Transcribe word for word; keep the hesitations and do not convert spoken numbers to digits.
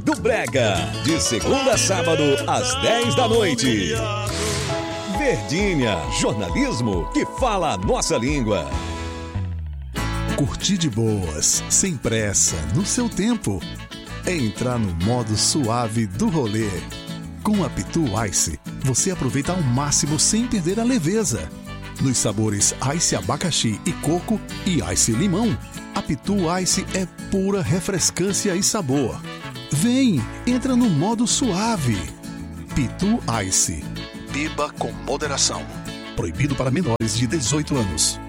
do Brega, de segunda a sábado, às dez da noite. Verdinha, jornalismo que fala a nossa língua. Curtir de boas, sem pressa, no seu tempo. É entrar no modo suave do rolê. Com a Pitu Ice, você aproveita ao máximo sem perder a leveza. Nos sabores Ice Abacaxi e Coco e Ice Limão, a Pitu Ice é pura refrescância e sabor. Vem, entra no modo suave. Pitu Ice. Beba com moderação. Proibido para menores de dezoito anos.